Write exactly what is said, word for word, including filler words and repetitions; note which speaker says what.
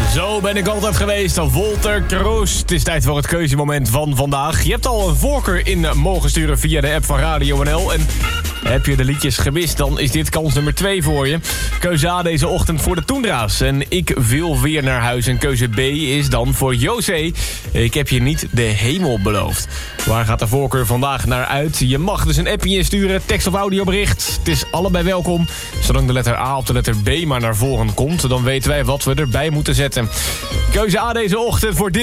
Speaker 1: Zo ben ik altijd geweest, Wolter Kroes. Het is tijd voor het keuzemoment van vandaag. Je hebt al een voorkeur in mogen sturen via de app van Radio N L. En heb je de liedjes gemist, dan is dit kans nummer twee voor je. Keuze A deze ochtend voor de Toendra's. En ik wil weer naar huis. En keuze B is dan voor José. Ik heb je niet de hemel beloofd. Waar gaat de voorkeur vandaag naar uit? Je mag dus een appje insturen, tekst of audiobericht. Het is allebei welkom. Zolang de letter A op de letter B maar naar voren komt, dan weten wij wat we erbij moeten zetten. Keuze A deze ochtend voor dit